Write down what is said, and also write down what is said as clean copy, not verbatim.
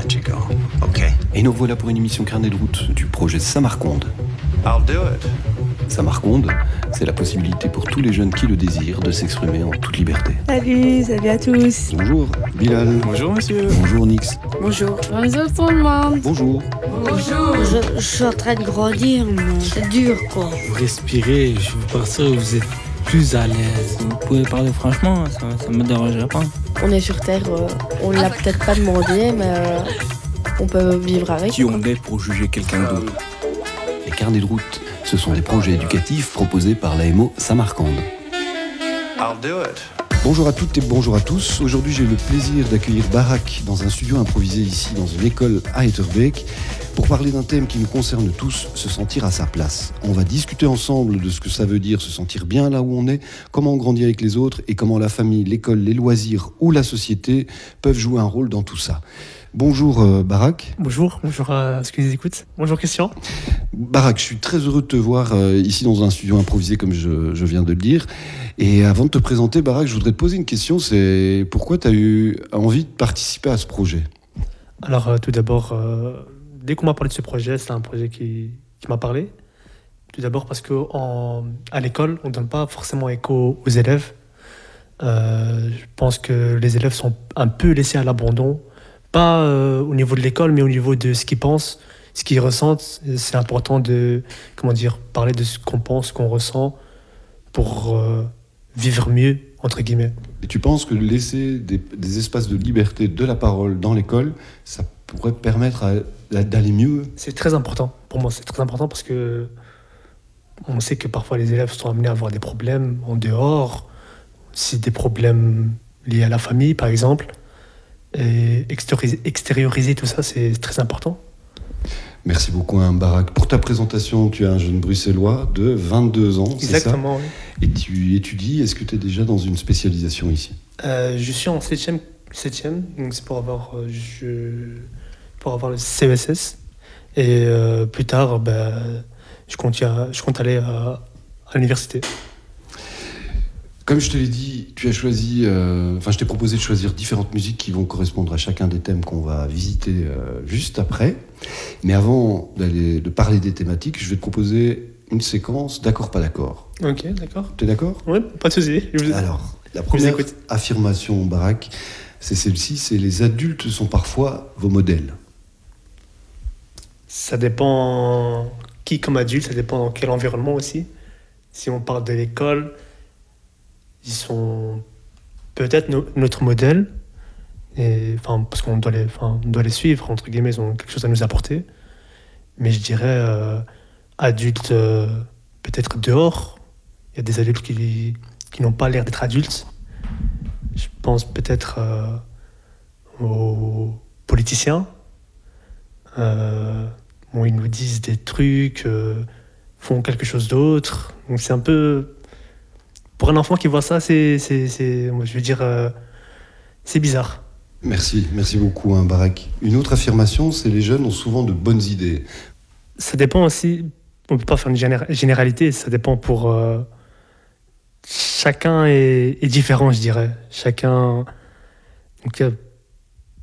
Chico, okay? Et nous voilà pour une émission carnet de route du projet Samarconde. I'll do it. Samarconde, c'est la possibilité pour tous les jeunes qui le désirent de s'exprimer en toute liberté. Salut à tous. Bonjour Bilal. Bonjour monsieur. Bonjour Nix. Bonjour. Bonjour tout le monde. Bonjour. Bonjour. Je suis en train de grandir, mais c'est dur quoi. Vous respirez, je veux partir où vous êtes plus à l'aise. Vous pouvez parler franchement, ça me dérangerait pas. On est sur Terre, on l'a peut-être pas demandé, mais on peut vivre avec. Qui on est pour juger quelqu'un d'autre? Les carnets de route, ce sont des projets éducatifs proposés par l'AMO Samarcande. I'll do it. Bonjour à toutes et bonjour à tous. Aujourd'hui, j'ai le plaisir d'accueillir Barak dans un studio improvisé ici dans une école à Etterbeek pour parler d'un thème qui nous concerne tous, se sentir à sa place. On va discuter ensemble de ce que ça veut dire se sentir bien là où on est, comment on grandit avec les autres et comment la famille, l'école, les loisirs ou la société peuvent jouer un rôle dans tout ça. Bonjour Barak. Bonjour à ceux qui nous écoutent. Bonjour Christian. Barak, je suis très heureux de te voir ici dans un studio improvisé comme je viens de le dire. Et avant de te présenter Barak, je voudrais te poser une question, c'est pourquoi tu as eu envie de participer à ce projet? Alors tout d'abord, dès qu'on m'a parlé de ce projet, c'est un projet qui m'a parlé. Tout d'abord parce qu'à l'école, on ne donne pas forcément écho aux élèves. Je pense que les élèves sont un peu laissés à l'abandon. Pas au niveau de l'école, mais au niveau de ce qu'ils pensent, ce qu'ils ressentent. C'est important de parler de ce qu'on pense, ce qu'on ressent pour vivre mieux, entre guillemets. Et tu penses que laisser des espaces de liberté de la parole dans l'école, ça pourrait permettre d'aller mieux? C'est très important. Pour moi, c'est très important parce que on sait que parfois les élèves sont amenés à avoir des problèmes en dehors, aussi des problèmes liés à la famille, par exemple. Et extérioriser tout ça, c'est très important. Merci beaucoup, Barak. Pour ta présentation, tu es un jeune bruxellois de 22 ans, exactement, c'est ça? Oui. Et tu étudies, est-ce que tu es déjà dans une spécialisation ici? Je suis en 7e, donc c'est pour avoir le CESS. Et plus tard, je compte aller à l'université. Comme je te l'ai dit, tu as choisi, je t'ai proposé de choisir différentes musiques qui vont correspondre à chacun des thèmes qu'on va visiter juste après. Mais avant de parler des thématiques, je vais te proposer une séquence d'accord, pas d'accord. Ok, d'accord. Tu es d'accord? Oui, pas de souci. Alors, la première affirmation, Barak, c'est celle-ci, c'est les adultes sont parfois vos modèles. Ça dépend qui comme adulte, ça dépend dans quel environnement aussi. Si on parle de l'école, ils sont peut-être notre modèle, parce qu'on doit les suivre, entre guillemets, ils ont quelque chose à nous apporter. Mais je dirais adultes, peut-être dehors. Il y a des adultes qui n'ont pas l'air d'être adultes. Je pense peut-être aux politiciens. Ils nous disent des trucs, font quelque chose d'autre. Donc c'est un peu... Pour un enfant qui voit ça, c'est bizarre. Merci beaucoup, Barak. Une autre affirmation, c'est les jeunes ont souvent de bonnes idées. Ça dépend aussi, on ne peut pas faire une généralité, ça dépend pour... chacun est différent, je dirais. Chacun... Donc,